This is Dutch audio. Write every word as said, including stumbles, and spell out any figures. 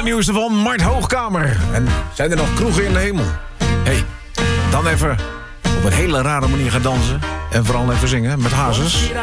allernieuwste van Mart Hoogkamer. En zijn er nog kroegen in de hemel? Hé, hey, dan even op een hele rare manier gaan dansen. En vooral even zingen met Hazes.